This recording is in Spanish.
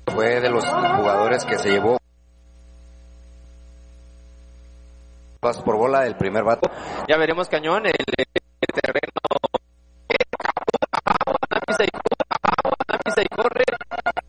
fue de los jugadores que se llevó por bola del primer bate. Ya veremos, Cañón, el terreno